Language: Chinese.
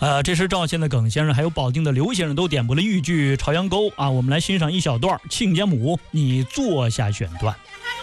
这是赵县的耿先生还有保定的刘先生都点播了豫剧《朝阳沟》啊，我们来欣赏一小段《亲家母》，你坐下选段。